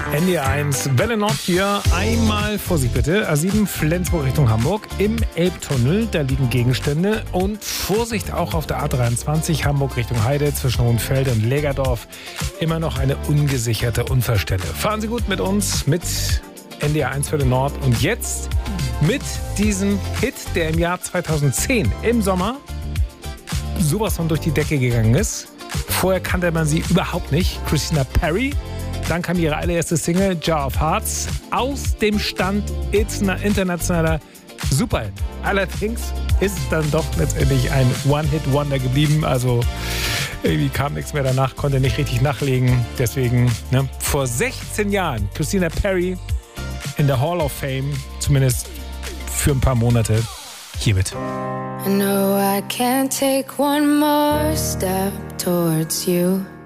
NDR1, Welle Nord hier. Einmal Vorsicht bitte. A7 Flensburg Richtung Hamburg. Im Elbtunnel, da liegen Gegenstände. Und Vorsicht auch auf der A23 Hamburg Richtung Heide zwischen Hohenfeld und Lägerdorf. Immer noch eine ungesicherte Unfallstelle. Fahren Sie gut mit uns, mit NDR1 Welle Nord. Und jetzt mit diesem Hit, der im Jahr 2010 im Sommer sowas von durch die Decke gegangen ist. Vorher kannte man sie überhaupt nicht. Christina Perri. Dann kam ihre allererste Single, Jar of Hearts, aus dem Stand internationaler Superhit. Allerdings ist es dann doch letztendlich ein One-Hit-Wonder geblieben. Also irgendwie kam nichts mehr danach, konnte nicht richtig nachlegen. Deswegen, vor 16 Jahren, Christina Perri in der Hall of Fame, zumindest für ein paar Monate, hiermit. I know I can't take one more step towards you.